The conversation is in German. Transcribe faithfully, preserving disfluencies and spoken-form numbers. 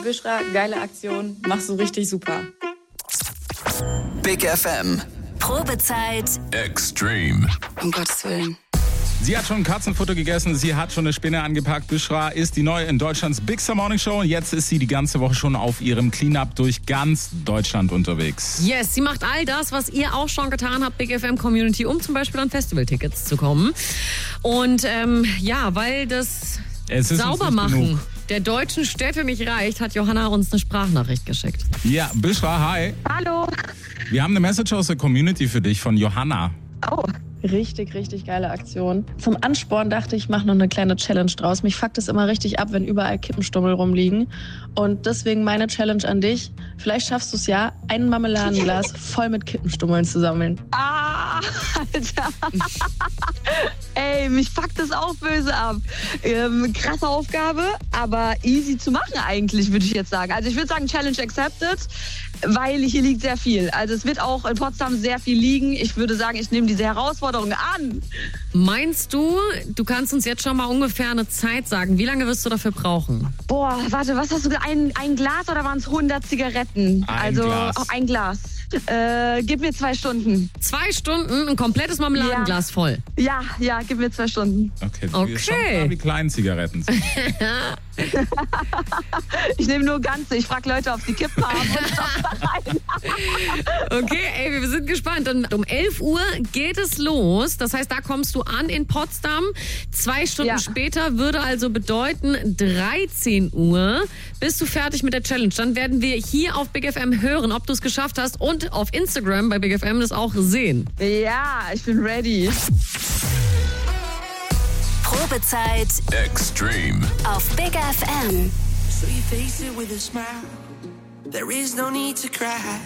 Büşra, geile Aktion, machst du richtig super. Big F M. Probezeit Extreme. Um Gottes Willen. Sie hat schon ein Katzenfutter gegessen, sie hat schon eine Spinne angepackt. Büşra ist die neue in Deutschlands Big Star Morning Show und jetzt ist sie die ganze Woche schon auf ihrem Cleanup durch ganz Deutschland unterwegs. Yes, sie macht all das, was ihr auch schon getan habt, Big F M Community, um zum Beispiel an Festivaltickets zu kommen. Und ähm, ja, weil das Es ist uns nicht Saubermachen genug. der deutschen Städte nicht reicht, hat Johanna uns eine Sprachnachricht geschickt. Ja, Büşra, hi. Hallo. Wir haben eine Message aus der Community für dich von Johanna. Oh. Richtig, richtig geile Aktion. Zum Ansporn dachte ich, ich mache noch eine kleine Challenge draus. Mich fuckt es immer richtig ab, wenn überall Kippenstummel rumliegen. Und deswegen meine Challenge an dich. Vielleicht schaffst du es ja, ein Marmeladenglas voll mit Kippenstummeln zu sammeln. Ah, Alter. Ey, mich fuckt das auch böse ab. Ähm, krasse Aufgabe, aber easy zu machen eigentlich, würde ich jetzt sagen. Also ich würde sagen, Challenge accepted, weil hier liegt sehr viel. Also es wird auch in Potsdam sehr viel liegen. Ich würde sagen, ich nehme diese Herausforderung an. Meinst du, du kannst uns jetzt schon mal ungefähr eine Zeit sagen? Wie lange wirst du dafür brauchen? Boah, warte, was hast du gesagt? Ein, ein Glas oder waren es hundert Zigaretten? Ein also Glas. auch ein Glas. Äh, gib mir zwei Stunden. Zwei Stunden, ein komplettes Marmeladenglas voll. Ja, ja, gib mir zwei Stunden. Okay, du Okay. bist schon klar, wie klein Zigaretten sind. Ich nehme nur ganze. Ich frage Leute, ob sie Kippen haben. Und stopf da rein. Okay, ey, wir sind gespannt. Und um elf Uhr geht es los. Das heißt, da kommst du an in Potsdam. Zwei Stunden Ja. später würde also bedeuten dreizehn Uhr. Bist du fertig mit der Challenge? Dann werden wir hier auf Big F M hören, ob du es geschafft hast und auf Instagram bei Big F M das auch sehen. Ja, ich bin ready. Probezeit Extreme. auf Big F M. So you face it with a smile. There is no need to cry.